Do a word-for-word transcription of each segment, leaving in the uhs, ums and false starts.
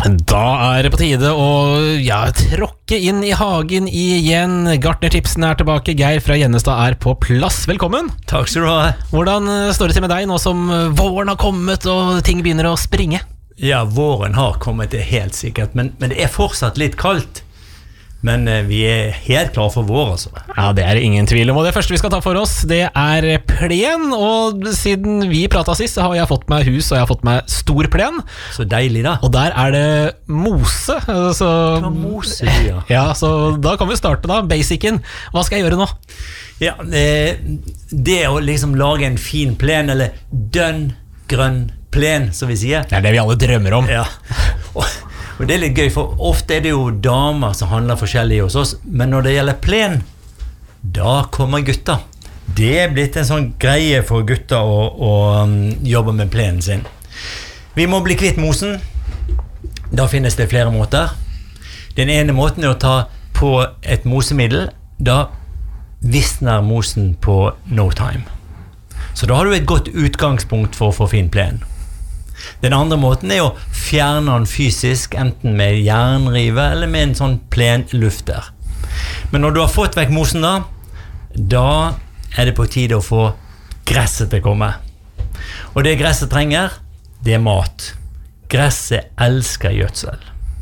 Da er det på tide å ja, tråkke inn i hagen igjen. Gartnertipsen er tilbake. Geir fra Gjennestad er på plass. Velkommen. Takk skal du ha. Hvordan står det til med deg nå som våren har kommet og ting begynner å springe? Ja, våren har kommet, det er helt sikkert, men, men det er fortsatt litt kaldt. Men eh, vi er helt klar for vår, altså. Ja, det er ingen tvil om. Og det første vi skal ta for oss, det er plen. Og siden vi pratet sist, så har jeg fått meg hus, og jeg har fått meg stor plen. Så deilig da. Og der er det mose. Så, Hva mose, ja. Ja, så da kan vi starte da, basicen. Hva skal jeg gjøre nå? Ja, eh, det å liksom lage en fin plen, eller dønn grønn plen, som vi sier. Det er det vi alle drømmer om. Ja, og Og det er litt gøy, for ofte er det jo damer som handler forskjellig hos oss, men når det gjelder plen, da kommer gutta. Det er blitt en sånn greie for gutta å, å um, jobbe med plenen sin. Vi må bli kvitt mosen. Da finnes det flere måter. Den ene måten er å ta på et mosemiddel. Da visner mosen på no time. Så da har du et godt utgangspunkt for å få fin plen. Den andre måten er å fjerne den fysisk, enten med jernrive eller med en sånn plenlufter. Men når du har fått vekk mosen da, da er det på tide å få gresset til å komme. Og det gresset trenger, det er mat. Gresset elsker gjødsel.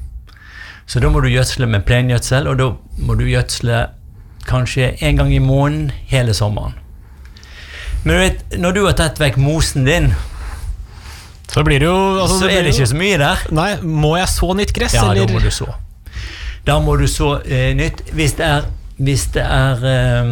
Så da må du gjødsle med plengjødsel, og da må du gjødsle kanskje en gang i måneden hele sommeren. Men du vet, når du har tatt vekk mosen din, Så blir det jo altså, så er det ikke så mye der. Nei, må jeg så nytt gress? Ja, eller? da må du så. Da må du så eh, nytt. Hvis det er, hvis det er eh,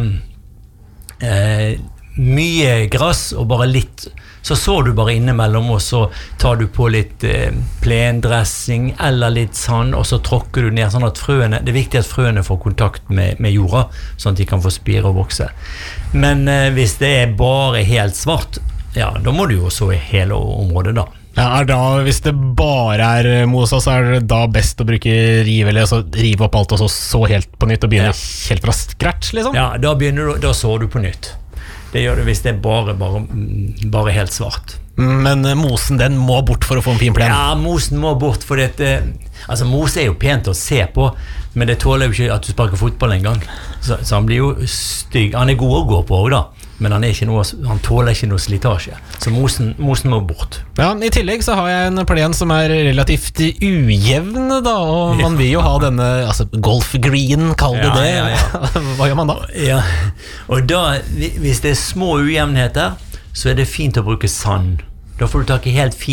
eh, mye gras og bare litt, så sår du bare innimellom, og så tar du på litt eh, plendressing eller litt sand, og så tråkker du ned sånn at frøene, det er viktig at frøene får kontakt med, med jorda, sånn at de kan få spire og vokse. Men eh, hvis det er bare helt svart, ja, da må du jo så i hele området da. Ja, da, hvis det bare er mos, så er det da best å bruke rive, eller så rive opp alt og så så helt på nytt og begynne Ja. helt fra scratch, liksom? Ja, da begynner du, da sår du på nytt. Det gjør du hvis det er bare, bare, bare helt svart. Men mosen, den må bort for å få en fin plen. Ja, mosen må bort, for det, altså mos er jo pent å se på, men det tåler jo ikke at du sparker fotball en gang. Så, så han blir jo stygg. Han er god å gå på også da, men han, er ikke noe, han tåler ikke noe slitasje. Så mosen, mosen må bort. Ja, i tillegg så har jeg en plen som er relativt ujevn da, og man vil jo ha denne, altså golf green, kall det Ja, det. ja, ja. Hva gjør man da? Ja, og da, hvis det er små ujevnheter, så er det fint å bruke sand. Da får du tak i helt fint